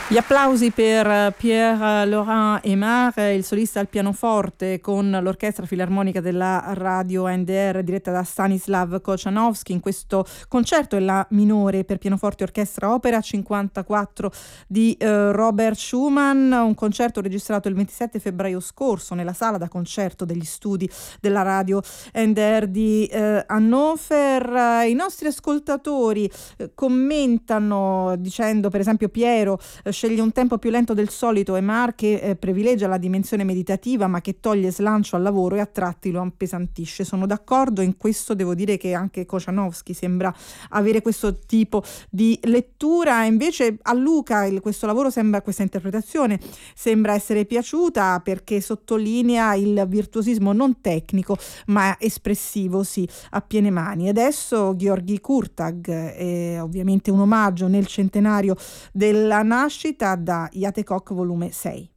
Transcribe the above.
Gli applausi per Pierre-Laurent Aimard, il solista al pianoforte con l'Orchestra Filarmonica della Radio NDR diretta da Stanislav Kochanowski in questo concerto in La minore per pianoforte orchestra opera 54 di Robert Schumann, un concerto registrato il 27 febbraio scorso nella sala da concerto degli studi della Radio NDR di Hannover. I nostri ascoltatori commentano dicendo, per esempio, Piero sceglie un tempo più lento del solito, Aimard che privilegia la dimensione meditativa ma che toglie slancio al lavoro e a tratti lo appesantisce. Sono d'accordo in questo, devo dire che anche Kochanowski sembra avere questo tipo di lettura, invece a Luca questo lavoro sembra, questa interpretazione sembra essere piaciuta perché sottolinea il virtuosismo non tecnico ma espressivo, sì, a piene mani. Adesso Gheorghi Kurtag, ovviamente un omaggio nel centenario della nascita da Iatecoc volume 6.